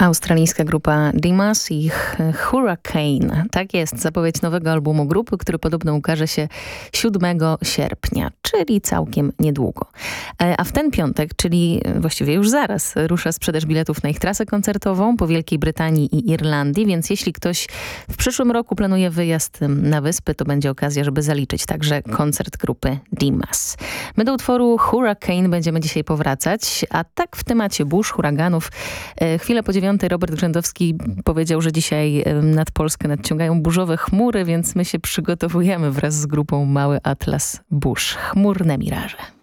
Australijska grupa Dimas i Hurricane. Tak jest, zapowiedź nowego albumu grupy, który podobno ukaże się 7 sierpnia, czyli całkiem niedługo. A w ten piątek, czyli właściwie już zaraz, rusza sprzedaż biletów na ich trasę koncertową po Wielkiej Brytanii i Irlandii, więc jeśli ktoś w przyszłym roku planuje wyjazd na wyspy, to będzie okazja, żeby zaliczyć także koncert grupy Dimas. My do utworu Hurricane będziemy dzisiaj powracać, a tak w temacie burz, huraganów. Chwilę po 9 Robert Grzędowski powiedział, że dzisiaj nad Polskę nadciągają burzowe chmury, więc my się przygotowujemy wraz z grupą Mały Atlas Burz. Chmurne miraże.